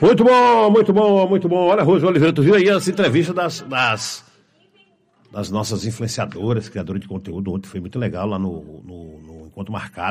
Muito bom, muito bom, muito bom. Olha, Rose Oliveira, tu viu aí essa entrevista das nossas influenciadoras, criadoras de conteúdo, ontem foi muito legal lá no Encontro Marcado.